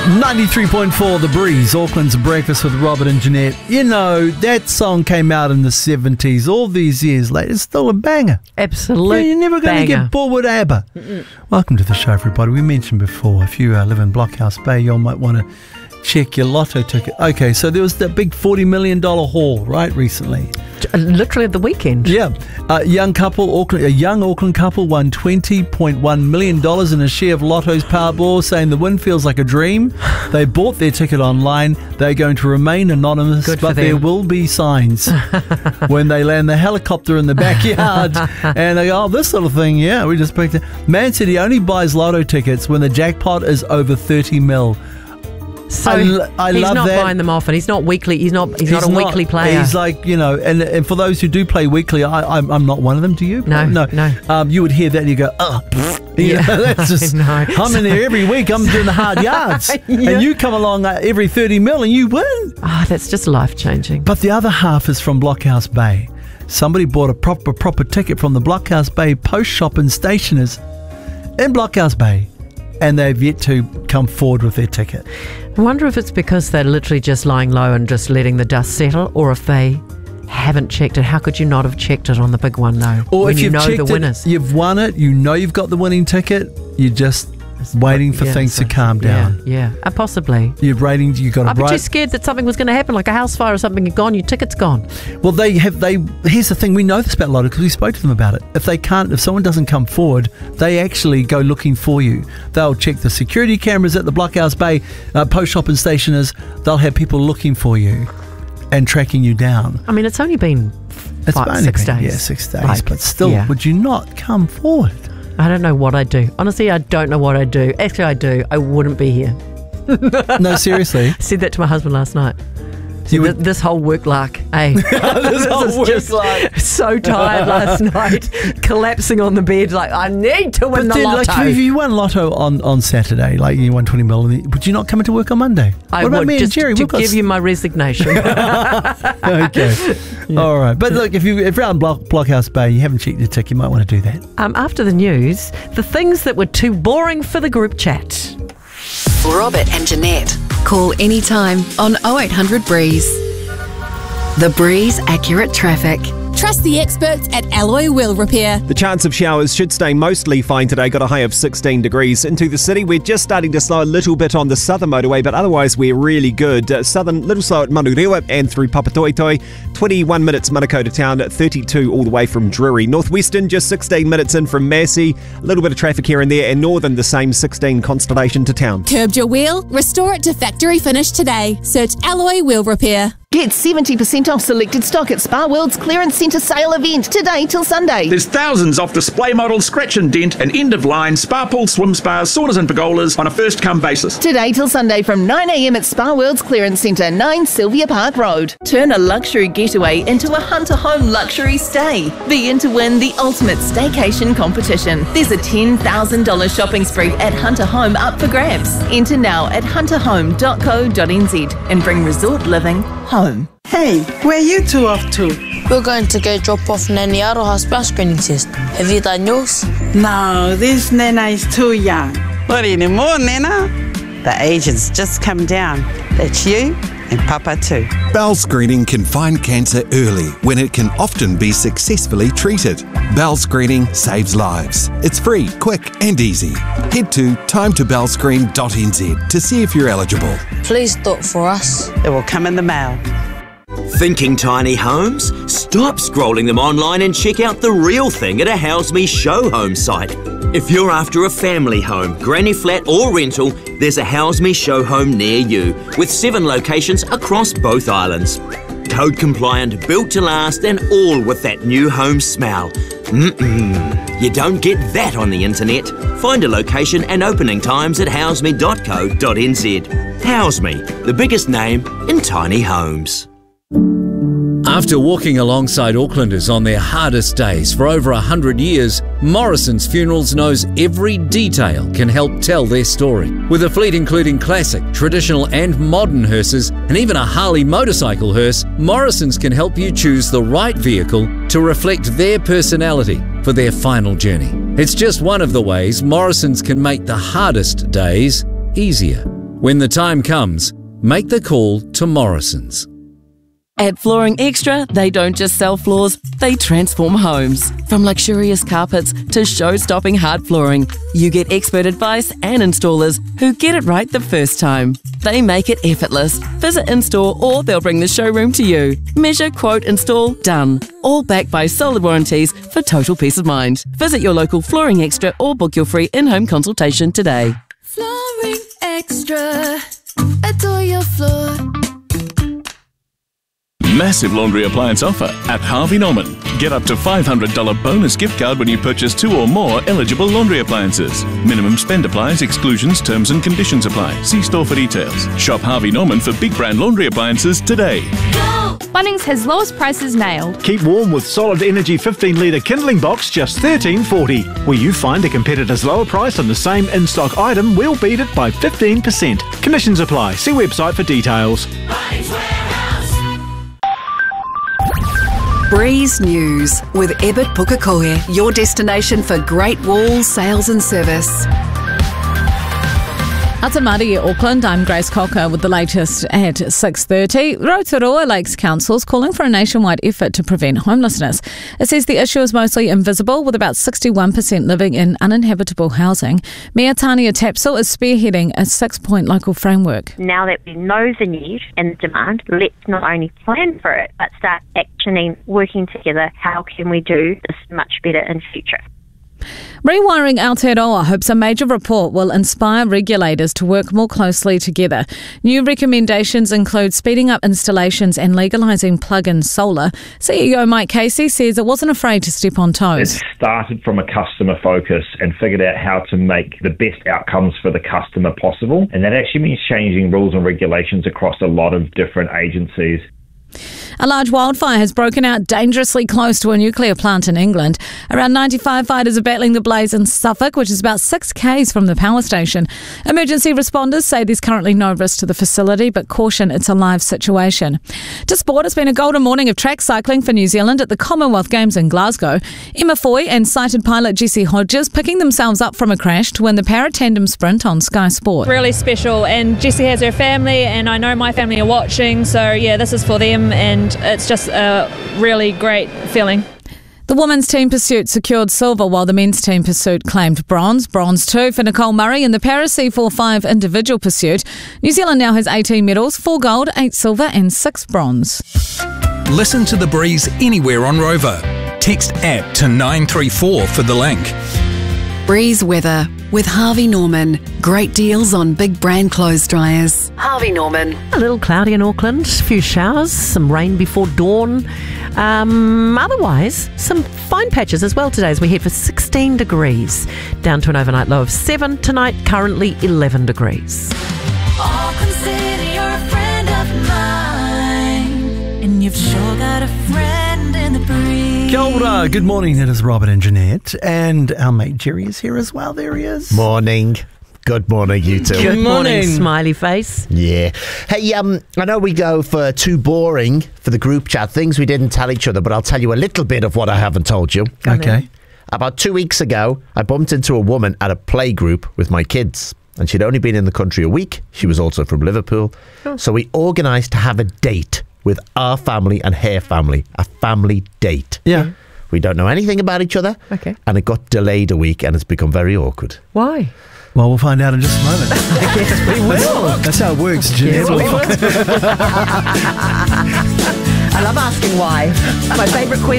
93.4 The Breeze, Auckland's Breakfast with Robert and Jeanette. You know, that song came out in the 70s. All these years later, it's still a banger. Absolute You're never going to banger. get bored with ABBA. Welcome to the show, everybody. We mentioned before, if you live in Blockhouse Bay, you might want to check your lotto ticket. Okay, so there was that big $40 million haul, right, recently. Literally at the weekend. Yeah. A young Auckland couple won $20.1 million in a share of Lotto's Powerball, saying the win feels like a dream. They bought their ticket online. They're going to remain anonymous, but there will be signs when they land the helicopter in the backyard. And they go, oh, this sort of thing, yeah, we just picked it. Man said he only buys Lotto tickets when the jackpot is over 30 mil. So I he's love not that. buying them often. He's not weekly. He's not a weekly player. He's like, you know, and for those who do play weekly, I'm not one of them. Do you? No. You would hear that and you go, oh, Yeah, that's just, I'm in there every week. I'm doing the hard yards, and you come along every 30 mil and you win. Oh, that's just life changing. But the other half is from Blockhouse Bay. Somebody bought a proper ticket from the Blockhouse Bay post shop and stationers in Blockhouse Bay, and they've yet to come forward with their ticket. I wonder if it's because they're literally just lying low and just letting the dust settle, or if they haven't checked it. How could you not have checked it on the big one, though? Or when if you you've know checked the winners. you've won it, you know you've got the winning ticket, you're just waiting for things to calm down. Yeah, possibly. You've got I'd a be too scared that something was going to happen, like a house fire or something, and gone, your ticket's gone. Well, here's the thing, we know this about Lotto because we spoke to them about it. If someone doesn't come forward, they actually go looking for you. They'll check the security cameras at the Blockhouse Bay post shop and stationers. They'll have people looking for you and tracking you down. I mean, it's only been 6 days. Yeah, 6 days. But still, would you not come forward? I don't know what I'd do. Honestly, I don't know what I'd do. Actually, I do. I wouldn't be here. No, seriously. I said that to my husband last night. This whole work lark, eh? This whole work lark. So tired last night, collapsing on the bed, like, I need to win the lotto. Like, if you won Lotto on Saturday, like you won 20 mil, would you not come into work on Monday? I what about would, me just and Jerry? to give you my resignation. Okay. Yeah. All right. But look, if you're out in Blockhouse Bay, you haven't checked your ticket, you might want to do that. After the news, the things that were too boring for the group chat. Robert and Jeanette. Call anytime on 0800 Breeze. The Breeze Accurate Traffic. Trust the experts at Alloy Wheel Repair. The chance of showers should stay mostly fine today. Got a high of 16 degrees. Into the city, we're just starting to slow a little bit on the southern motorway, but otherwise we're really good. Southern, little slow at Manurewa and through Papatoetoe. 21 minutes Manukau to town, 32 all the way from Drury. Northwestern, just 16 minutes in from Massey. A little bit of traffic here and there. And northern, the same 16 Constellation to town. Curbed your wheel? Restore it to factory finish today. Search Alloy Wheel Repair. Get 70% off selected stock at Spa World's Clearance Centre sale event today till Sunday. There's thousands off display models, scratch and dent, and end-of-line spa pools, swim spas, saunas and pergolas on a first-come basis. Today till Sunday from 9 a.m. at Spa World's Clearance Centre, 9 Sylvia Park Road. Turn a luxury getaway into a Hunter Home luxury stay. Be in to win the ultimate staycation competition. There's a $10,000 shopping spree at Hunter Home up for grabs. Enter now at hunterhome.co.nz and bring resort living home. Hey, where are you two off to? We're going to go drop off Nanny Aroha's bell screening test. Have you done yours? No, this Nana is too young. Not anymore, Nana. The agent's just come down. That's you and Papa too. Bowel screening can find cancer early when it can often be successfully treated. Bowel screening saves lives. It's free, quick and easy. Head to timetobowelscreen.nz to see if you're eligible. Please do it for us. It will come in the mail. Thinking tiny homes? Stop scrolling them online and check out the real thing at a House Me Show Home site. If you're after a family home, granny flat or rental, there's a House Me Show Home near you with 7 locations across both islands. Code compliant, built to last, and all with that new home smell. You don't get that on the internet. Find a location and opening times at houseme.co.nz. House Me, the biggest name in tiny homes. After walking alongside Aucklanders on their hardest days for over 100 years, Morrison's Funerals knows every detail can help tell their story. With a fleet including classic, traditional and modern hearses, and even a Harley motorcycle hearse, Morrison's can help you choose the right vehicle to reflect their personality for their final journey. It's just one of the ways Morrison's can make the hardest days easier. When the time comes, make the call to Morrisons. At Flooring Extra, they don't just sell floors, they transform homes. From luxurious carpets to show-stopping hard flooring, you get expert advice and installers who get it right the first time. They make it effortless. Visit in-store or they'll bring the showroom to you. Measure, quote, install, done. All backed by solid warranties for total peace of mind. Visit your local Flooring Extra or book your free in-home consultation today. Flooring Extra. Adore your floor. Massive laundry appliance offer at Harvey Norman. Get up to $500 bonus gift card when you purchase 2 or more eligible laundry appliances. Minimum spend applies, exclusions, terms and conditions apply. See store for details. Shop Harvey Norman for big brand laundry appliances today. Go! Bunnings has lowest prices nailed. Keep warm with Solid Energy 15-litre kindling box, just $13.40. Where you find a competitor's lower price on the same in-stock item, we'll beat it by 15%. Conditions apply. See website for details. Breeze News with Ebert Pukekohe, your destination for great wall sales and service. Atamari, Auckland. I'm Grace Cocker with the latest at 6:30. Rotorua Lakes Council is calling for a nationwide effort to prevent homelessness. It says the issue is mostly invisible, with about 61% living in uninhabitable housing. Mayor Tania Tapsell is spearheading a 6-point local framework. Now that we know the need and the demand, let's not only plan for it, but start actioning, working together. How can we do this much better in future? Rewiring Aotearoa hopes a major report will inspire regulators to work more closely together. New recommendations include speeding up installations and legalising plug-in solar. CEO Mike Casey says it wasn't afraid to step on toes. It started from a customer focus and figured out how to make the best outcomes for the customer possible. And that actually means changing rules and regulations across a lot of different agencies. A large wildfire has broken out dangerously close to a nuclear plant in England. Around 95 fighters are battling the blaze in Suffolk, which is about 6 k's from the power station. Emergency responders say there's currently no risk to the facility, but caution it's a live situation. To sport, it's been a golden morning of track cycling for New Zealand at the Commonwealth Games in Glasgow. Emma Foy and sighted pilot Jessie Hodges picking themselves up from a crash to win the para-tandem sprint on Sky Sport. Really special, and Jessie has her family, and I know my family are watching, so yeah, this is for them. And it's just a really great feeling. The women's team pursuit secured silver, while the men's team pursuit claimed bronze. Bronze too for Nicole Murray in the Para C45 individual pursuit. New Zealand now has 18 medals, 4 gold, 8 silver and 6 bronze. Listen to The Breeze anywhere on Rover. Text APP to 934 for the link. Breeze weather with Harvey Norman. Great deals on big brand clothes dryers. Harvey Norman. A little cloudy in Auckland, a few showers, some rain before dawn. Otherwise, some fine patches as well today as we head for 16 degrees. Down to an overnight low of 7 tonight, currently 11 degrees. Auckland City, you're a friend of mine, and you've sure got a friend in the breeze. Kia ora, good morning. It is Robert and Jeanette, and our mate Jerry is here as well. There he is. Morning. Good morning, you two. Good morning, smiley face. Yeah. Hey, I know we go for too boring for the group chat, things we didn't tell each other, but I'll tell you a little bit of what I haven't told you. Okay. About 2 weeks ago, I bumped into a woman at a play group with my kids, and she'd only been in the country a week. She was also from Liverpool. Oh. So we organised to have a date with our family and her family, a family date. Yeah. We don't know anything about each other. Okay. And it got delayed a week and it's become very awkward. Why? Well, we'll find out in just a moment. Yes, we will. That's how it works, Jeanette. Yes, we will. I love asking why. My favourite question.